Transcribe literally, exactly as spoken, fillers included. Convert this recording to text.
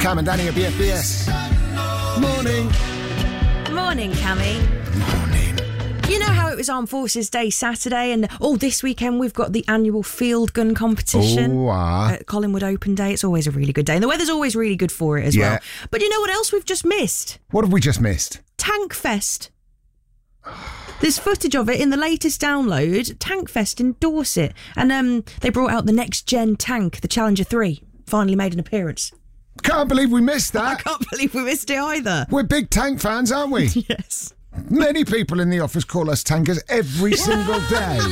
Cam and Danny at B F B S. Morning. Morning, Cammy. Morning. You know how it was Armed Forces Day Saturday, and oh, this weekend we've got the annual field gun competition Oh, ah. at Collingwood Open Day. It's always a really good day, and the weather's always really good for it as Yeah. well. But you know what else we've just missed? What have we just missed? Tank Fest. There's footage of it in the latest download, Tank Fest in Dorset, and um, they brought out the next gen tank, the Challenger three, finally made an appearance. Can't believe we missed I that. can't believe we missed it either. We're big tank fans, aren't we? Yes. Many people in the office call us tankers every single day.